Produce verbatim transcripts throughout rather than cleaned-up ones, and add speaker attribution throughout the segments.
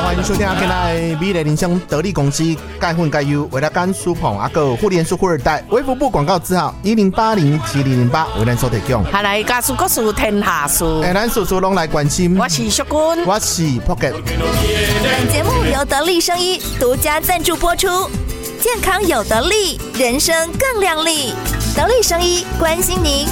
Speaker 1: 欢迎收听今天美丽人生得力公司钙混钙优为了干舒捧阿个互联数富二代微服部广告字号一零八零七零零八为咱所提供。
Speaker 2: 下来家事国事天下事，
Speaker 1: 哎，咱叔叔拢来关心。
Speaker 2: 我是淑君，
Speaker 1: 我是 Pocket。
Speaker 3: 本节目由得力生医独家赞助播出，健康有得力，人生更亮丽。得力生医关心您。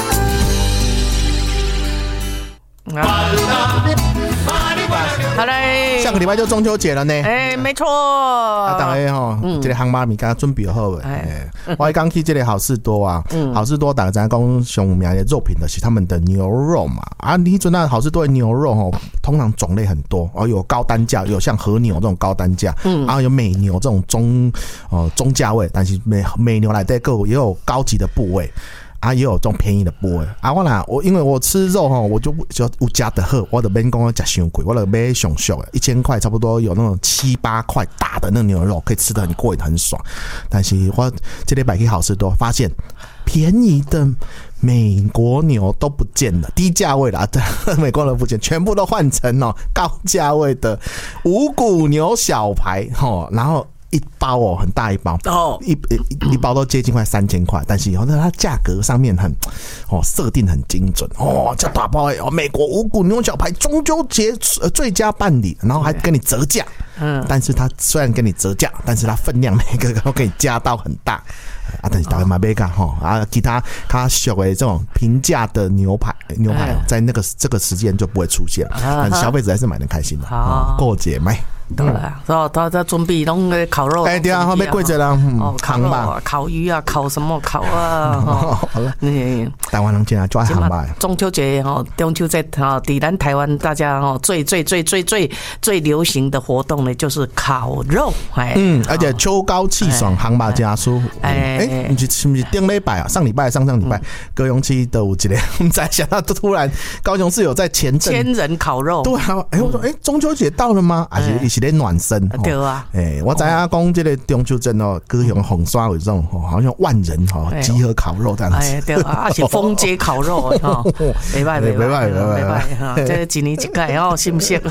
Speaker 2: 好嘞，
Speaker 1: 下个礼拜就中秋节了呢。
Speaker 2: 哎，没错。
Speaker 1: 啊，大家吼，嗯、这个航妈咪刚准备好了。哎，我刚去这里好事多啊，嗯、好事多大家知讲上名的肉品的是他们的牛肉嘛。啊，你准那好事多的牛肉吼，通常种类很多哦，有高单价，有像和牛这种高单价，嗯，然后有美牛这种中哦中价位，但是美美牛来带个也有高级的部位。啊，也有这种便宜的部位啊！我啦，我因为我吃肉哈，我就就有加的好，我的免讲吃伤贵，我的买上俗的，一千块差不多有那种七八块大的那牛肉，可以吃得很过瘾很爽。但是我这礼拜去好事多发现，便宜的美国牛都不见了，低价位啦，美国牛不见，全部都换成哦高价位的五谷牛小排哈，然后。一包哦，很大一包，哦，一一一包都接近快三千块，但是以后它价格上面很哦设定很精准哦，这大包哦，美国五谷牛小排中秋节最佳办理，然后还给你折价，嗯，但是它虽然给你折价，但是它分量每个都可以加到很大。啊，但是大家买别干哈啊，其他它小的这种平价的牛排，牛排在那个这个时间就不会出现，但消费者还是买得开心的。好，过节买。
Speaker 2: 对啊，然他在准备弄个烤肉。
Speaker 1: 哎，对啊，后面贵着啦，
Speaker 2: 哦，烤肉啊，烤鱼啊，烤什么烤啊？
Speaker 1: 好了，台湾人进来抓行吧。
Speaker 2: 中秋节哈，中秋节哈，在咱台湾大家哈最最最最最最流行的活动呢，就是烤肉。哎，
Speaker 1: 嗯，而且秋高气爽，航吧加舒服。哎，哎，你是不是顶礼拜啊？上礼拜、上上礼拜，高雄市都有一个，我们才想到，突然高雄市有在前阵
Speaker 2: 千人烤肉。
Speaker 1: 对啊，哎，我说，哎，中秋节到了吗？而且一起在暖身。
Speaker 2: 对啊，
Speaker 1: 哎，我知影讲这个中秋节哦，高雄红刷有这种，好像万人哈集合烤肉这样子。
Speaker 2: 哎，对啊，而且封街烤肉哈，没办没办没办没办哈，这一年一届哦，是不是？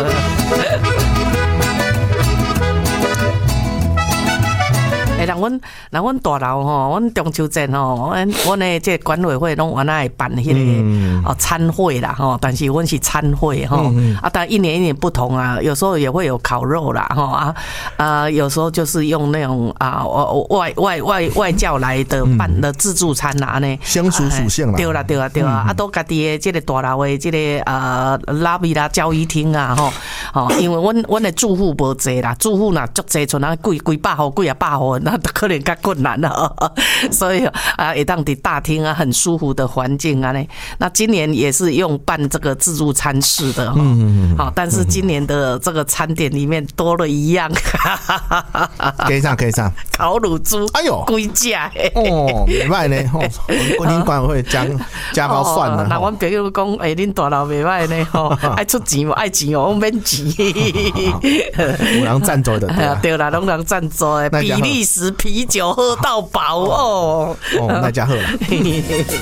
Speaker 2: 哎，人阮人阮大楼吼，阮中秋节吼，阮阮的这管委会拢原来办迄个哦餐会啦吼，但是阮是餐会吼，啊，但一年一年不同啊，有时候也会有烤肉啦吼啊啊，有时候就是用那种啊外外外外教来的办的自助餐啦呢，
Speaker 1: 乡俗属性啦，
Speaker 2: 对啦对啦对啦，啊，都家己的这个大楼的这个呃拉比啦教育厅啊吼，哦，因为阮阮的住户无济啦，住户若足济，像咱几几百户几啊百户。那可能较困难了，所以啊，也当伫大厅啊，很舒服的环境啊呢。那今年也是用办这个自助餐式的，嗯，好，但是今年的这个餐点里面多了一样，
Speaker 1: 可以上可以上
Speaker 2: 烤乳猪，哎呦，贵价
Speaker 1: 哦，袂歹呢，吼，国民管会加加包算了。
Speaker 2: 那阮朋友讲，哎，恁大佬袂歹呢，吼，爱出钱爱钱哦，免钱，
Speaker 1: 有人赞助的，
Speaker 2: 对啦，拢人赞助的，比利时啤酒喝到饱哦，
Speaker 1: 哦，那家喝了。